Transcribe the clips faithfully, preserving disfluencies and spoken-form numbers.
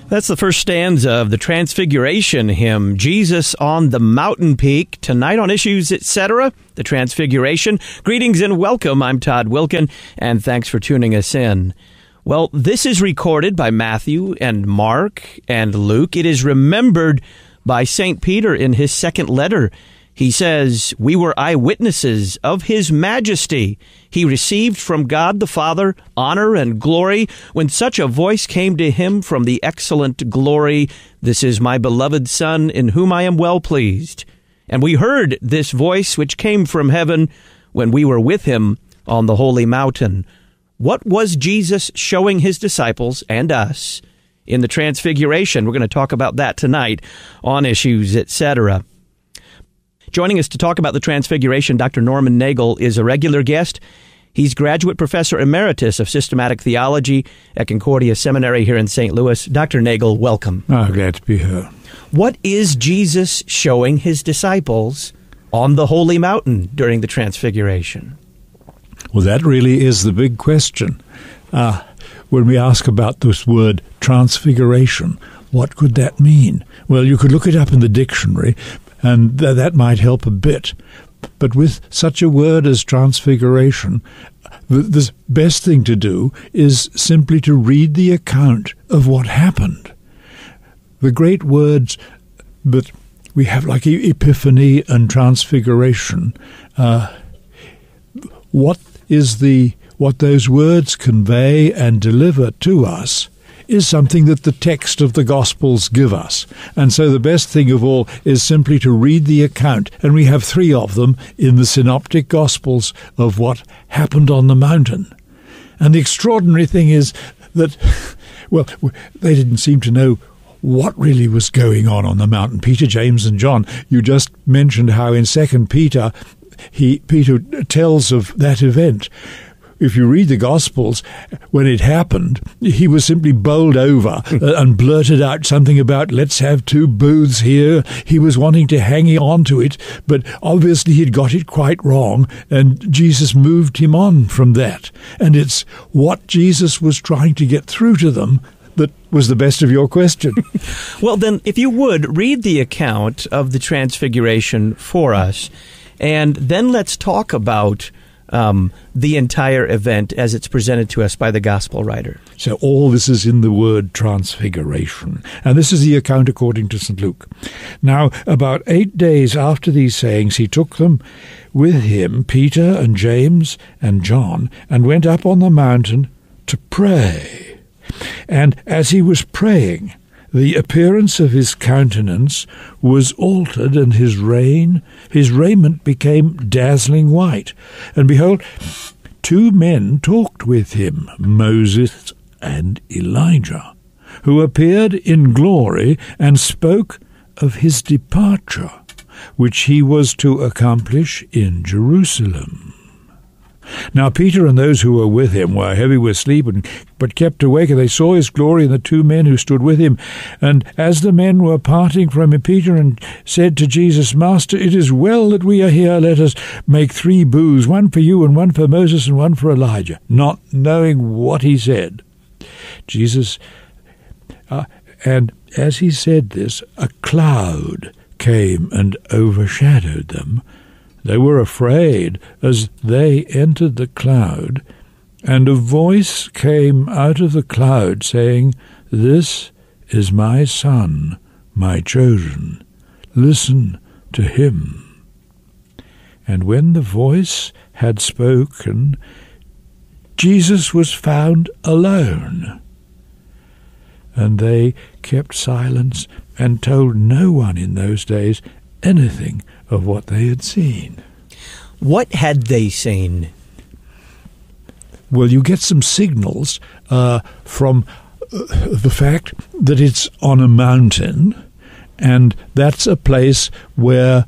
That's the first stanza of the Transfiguration hymn, Jesus on the Mountain Peak. Tonight on Issues, et cetera, the Transfiguration. Greetings and welcome. I'm Todd Wilkin, and thanks for tuning us in. Well, this is recorded by Matthew and Mark and Luke. It is remembered by Saint Peter in his second letter. He says, "We were eyewitnesses of his majesty. He received from God the Father honor and glory when such a voice came to him from the excellent glory, 'This is my beloved Son, in whom I am well pleased.' And we heard this voice which came from heaven when we were with him on the holy mountain." What was Jesus showing his disciples and us in the Transfiguration? We're going to talk about that tonight on Issues, et cetera. Joining us to talk about the Transfiguration, Doctor Norman Nagel is a regular guest. He's Graduate Professor Emeritus of Systematic Theology at Concordia Seminary here in Saint Louis. Doctor Nagel, welcome. Oh, glad to be here. What is Jesus showing his disciples on the Holy Mountain during the Transfiguration? Well, that really is the big question. Uh, when we ask about this word transfiguration, what could that mean? Well, you could look it up in the dictionary, and th- that might help a bit. But with such a word as transfiguration, the, the best thing to do is simply to read the account of what happened. The great words that we have, like e- epiphany and transfiguration, uh, what is the what those words convey and deliver to us is something that the text of the Gospels give us. And so the best thing of all is simply to read the account, and we have three of them in the Synoptic Gospels of what happened on the mountain. And the extraordinary thing is that, well, they didn't seem to know what really was going on on the mountain. Peter, James, and John, you just mentioned how in Second Peter, he Peter tells of that event. If you read the Gospels, when it happened, he was simply bowled over and blurted out something about, let's have two booths here. He was wanting to hang on to it, but obviously he'd got it quite wrong, and Jesus moved him on from that. And it's what Jesus was trying to get through to them that was the best of your question. Well, then, if you would, read the account of the Transfiguration for us, and then let's talk about Um, the entire event as it's presented to us by the Gospel writer. So all this is in the word transfiguration. And this is the account according to Saint Luke. Now, about eight days after these sayings, he took them with him, Peter and James and John, and went up on the mountain to pray. And as he was praying, the appearance of his countenance was altered, and his reign, his raiment became dazzling white. And behold, two men talked with him, Moses and Elijah, who appeared in glory and spoke of his departure, which he was to accomplish in Jerusalem. Now Peter and those who were with him were heavy with sleep, and, but kept awake, and they saw his glory and the two men who stood with him. And as the men were parting from him, Peter and said to Jesus, "Master, it is well that we are here. Let us make three booths, one for you and one for Moses and one for Elijah," not knowing what he said. Jesus, uh, and as he said this, a cloud came and overshadowed them. They were afraid as they entered the cloud, and a voice came out of the cloud saying, "This is my Son, my chosen. Listen to him." And when the voice had spoken, Jesus was found alone. And they kept silence and told no one in those days anything of what they had seen. What had they seen? Well, you get some signals uh, from uh, the fact that it's on a mountain, and that's a place where,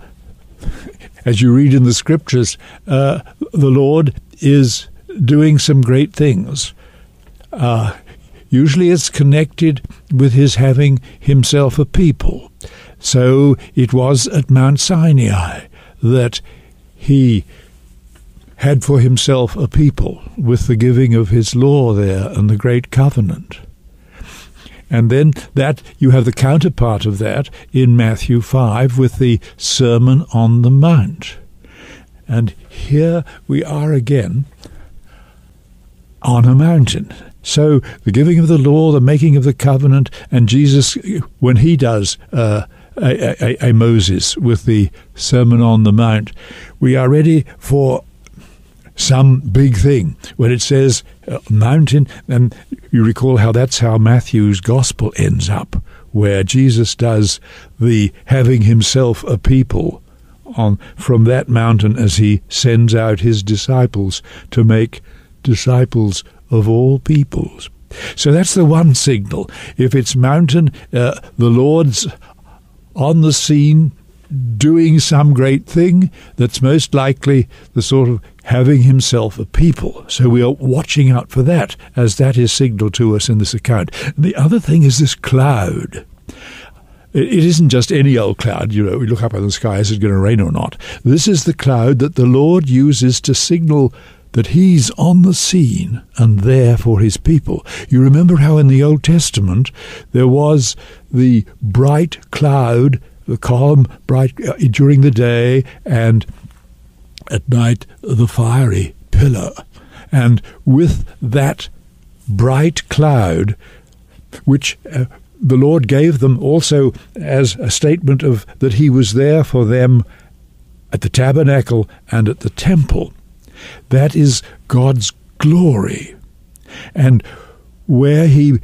as you read in the scriptures, uh, the Lord is doing some great things. Uh, usually it's connected with his having himself a people. So it was at Mount Sinai that he had for himself a people with the giving of his law there and the great covenant. And then that you have the counterpart of that in Matthew five with the Sermon on the Mount. And here we are again on a mountain. So the giving of the law, the making of the covenant, and Jesus, when he does uh, a, a, a Moses with the Sermon on the Mount, we are ready for some big thing. When it says uh, mountain, and you recall how that's how Matthew's gospel ends up, where Jesus does the having himself a people on from that mountain as he sends out his disciples to make disciples of all peoples. So that's the one signal. If it's mountain, uh, the Lord's on the scene doing some great thing, that's most likely the sort of having himself a people. So we are watching out for that, as that is signaled to us in this account. And the other thing is this cloud. It isn't just any old cloud, you know, we look up in the sky, is it going to rain or not? This is the cloud that the Lord uses to signal that he's on the scene and there for his people. You remember how in the Old Testament there was the bright cloud, the column bright uh, during the day, and at night the fiery pillar. And with that bright cloud, which uh, the Lord gave them also as a statement of that he was there for them at the tabernacle and at the temple. That is God's glory. And where he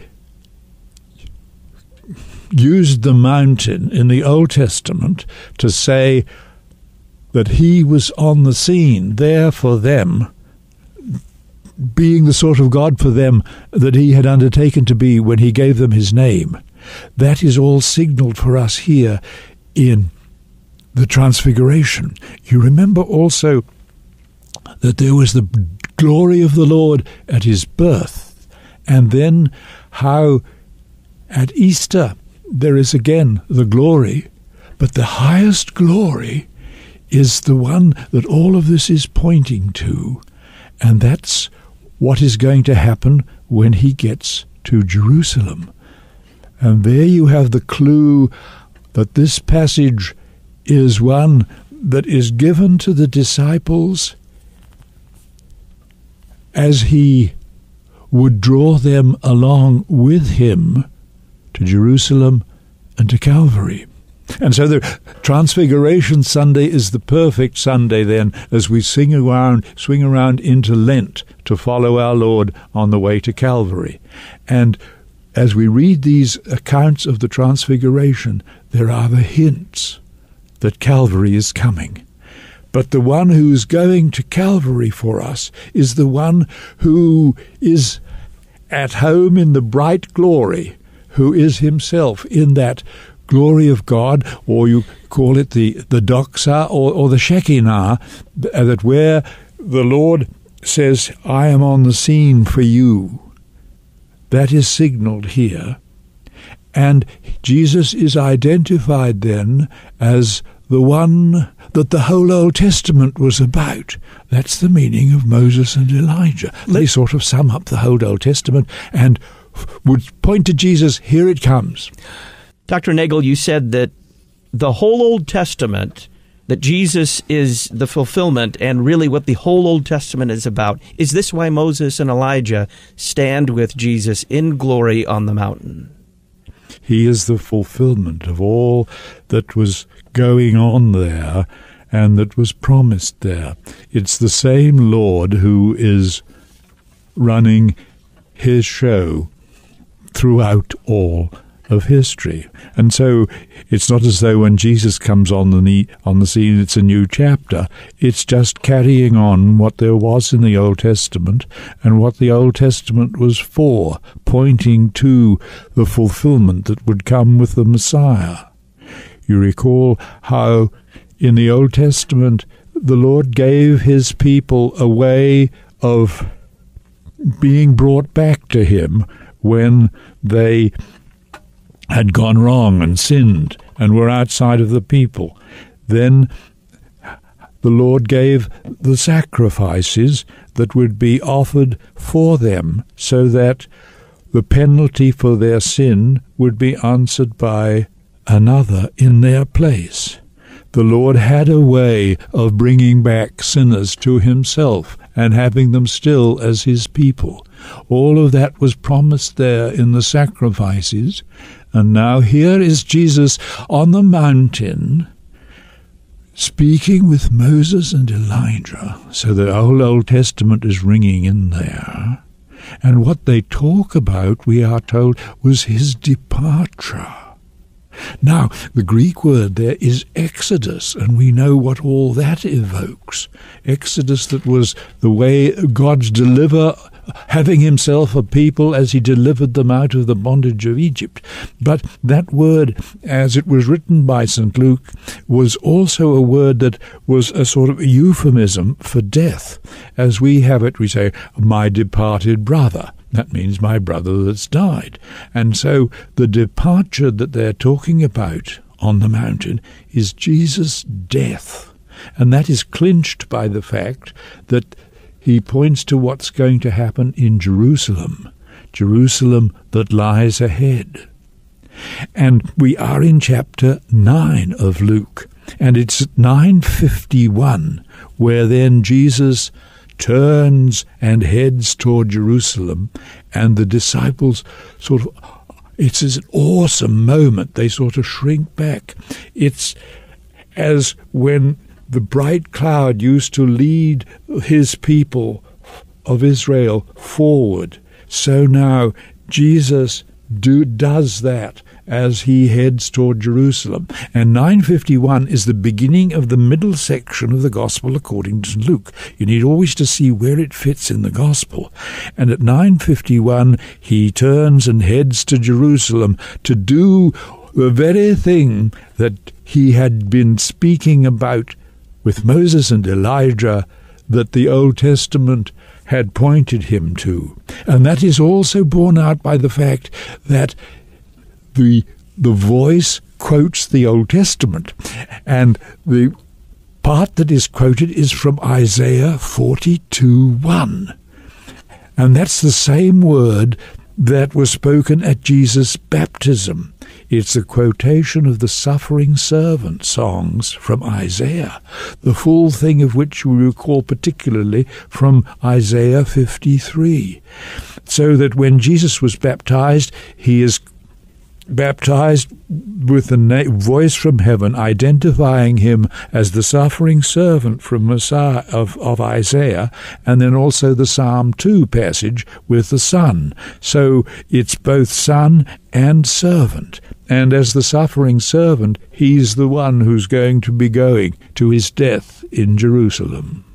used the mountain in the Old Testament to say that he was on the scene there for them, being the sort of God for them that he had undertaken to be when he gave them his name, that is all signaled for us here in the Transfiguration. You remember also that there was the glory of the Lord at his birth, and then how at Easter there is again the glory, but the highest glory is the one that all of this is pointing to, and that's what is going to happen when he gets to Jerusalem. And there you have the clue that this passage is one that is given to the disciples as he would draw them along with him to Jerusalem and to Calvary. And so the Transfiguration Sunday is the perfect Sunday then as we sing around, swing around into Lent to follow our Lord on the way to Calvary. And as we read these accounts of the Transfiguration, there are the hints that Calvary is coming. But the one who's going to Calvary for us is the one who is at home in the bright glory, who is himself in that glory of God, or you call it the, the doxa or, or the Shekinah, that where the Lord says, I am on the scene for you. That is signaled here. And Jesus is identified then as the one that the whole Old Testament was about. That's the meaning of Moses and Elijah. They sort of sum up the whole Old Testament and would point to Jesus, here it comes. Doctor Nagel, you said that the whole Old Testament, that Jesus is the fulfillment and really what the whole Old Testament is about. Is this why Moses and Elijah stand with Jesus in glory on the mountain? He is the fulfillment of all that was going on there and that was promised there. It's the same Lord who is running his show throughout all of history. And so it's not as though when Jesus comes on the on the scene it's a new chapter. It's just carrying on what there was in the Old Testament and what the Old Testament was for, pointing to the fulfillment that would come with the Messiah. You recall how in the Old Testament the Lord gave his people a way of being brought back to him when they had gone wrong and sinned and were outside of the people. Then the Lord gave the sacrifices that would be offered for them so that the penalty for their sin would be answered by another in their place. The Lord had a way of bringing back sinners to himself and having them still as his people. All of that was promised there in the sacrifices. And now here is Jesus on the mountain speaking with Moses and Elijah. So the whole Old Testament is ringing in there. And what they talk about, we are told, was his departure. Now, the Greek word there is exodus, and we know what all that evokes. Exodus, that was the way God's deliver, having himself a people as he delivered them out of the bondage of Egypt. But that word, as it was written by Saint Luke, was also a word that was a sort of euphemism for death. As we have it, we say, my departed brother. That means my brother that's died. And so the departure that they're talking about on the mountain is Jesus' death. And that is clinched by the fact that he points to what's going to happen in Jerusalem, Jerusalem that lies ahead. And we are in chapter nine of Luke, and it's at nine fifty-one where then Jesus turns and heads toward Jerusalem, and the disciples sort of, it's an awesome moment. They sort of shrink back. It's as when the bright cloud used to lead his people of Israel forward. So now Jesus do, does that as he heads toward Jerusalem. And nine fifty-one is the beginning of the middle section of the Gospel according to Luke. You need always to see where it fits in the Gospel. And at nine fifty-one, he turns and heads to Jerusalem to do the very thing that he had been speaking about with Moses and Elijah, that the Old Testament had pointed him to. And that is also borne out by the fact that the the voice quotes the Old Testament, and the part that is quoted is from Isaiah forty-two one. And that's the same word that was spoken at Jesus' baptism. It's a quotation of the suffering servant songs from Isaiah, the full thing of which we recall particularly from Isaiah fifty-three. So that when Jesus was baptized, he is baptized with the na- voice from heaven identifying him as the suffering servant from Messiah of, of Isaiah, and then also the Psalm two passage with the Son. So it's both son and servant. And as the suffering servant, he's the one who's going to be going to his death in Jerusalem.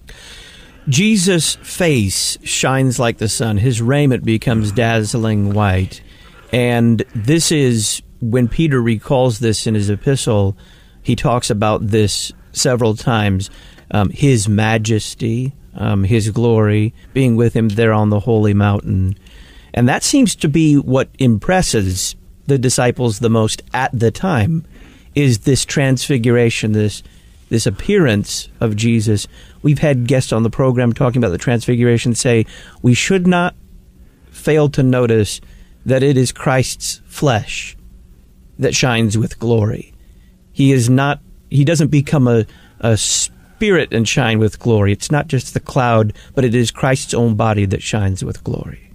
Jesus' face shines like the sun. His raiment becomes dazzling white. And this is, when Peter recalls this in his epistle, he talks about this several times, um, his majesty, um, his glory, being with him there on the holy mountain. And that seems to be what impresses the disciples the most at the time, is this transfiguration, this this appearance of Jesus. We've had guests on the program talking about the transfiguration say we should not fail to notice that it is Christ's flesh that shines with glory. He is not, he doesn't become a, a spirit and shine with glory. It's not just the cloud, but it is Christ's own body that shines with glory.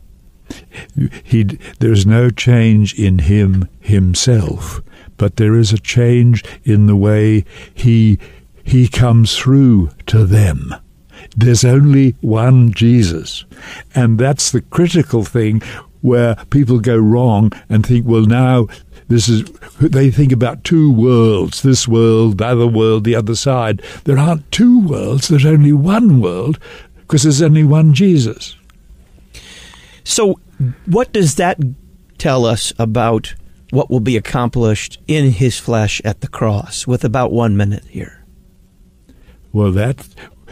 He, there's no change in him himself, but there is a change in the way he he comes through to them. There's only one Jesus, and that's the critical thing where people go wrong and think, well, now this is, they think about two worlds, this world, the other world, the other side. There aren't two worlds, there's only one world, because there's only one Jesus. So what does that tell us about what will be accomplished in his flesh at the cross, with about one minute here? Well, that,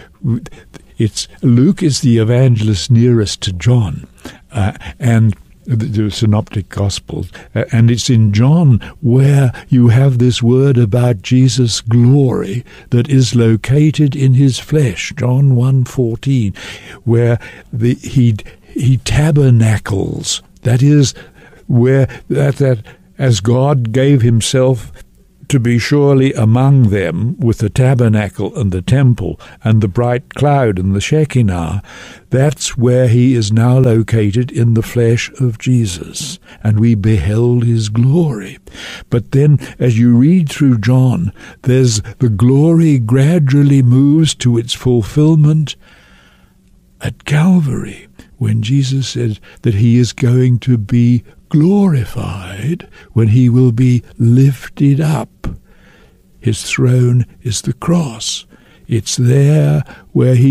it's, Luke is the evangelist nearest to John, uh, and the Synoptic Gospels, uh, and it's in John where you have this word about Jesus' glory that is located in his flesh, John one fourteen, where the, he he tabernacles That is, where that, that as God gave himself to be surely among them with the tabernacle and the temple and the bright cloud and the Shekinah, that's where he is now located in the flesh of Jesus, and we beheld his glory. But then, as you read through John, there's the glory gradually moves to its fulfillment at Calvary, when Jesus said that he is going to be glorified, when he will be lifted up. His throne is the cross. It's there where he